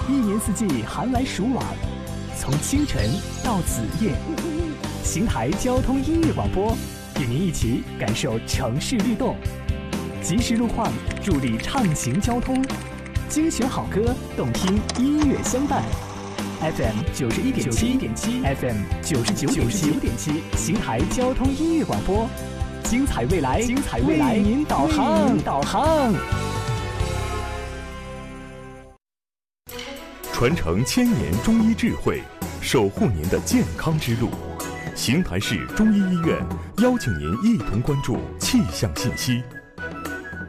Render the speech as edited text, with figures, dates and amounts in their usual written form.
一年四季寒来暑往，从清晨到子夜，邢台交通音乐广播与您一起感受城市律动，及时路况助力畅行交通，精选好歌，动听音乐相伴。FM 91.7 FM 99.7，邢台交通音乐广播，精彩未来，为您导航。 传承1000年中医智慧，守护您的健康之路。邢台市中医医院邀请您一同关注气象信息。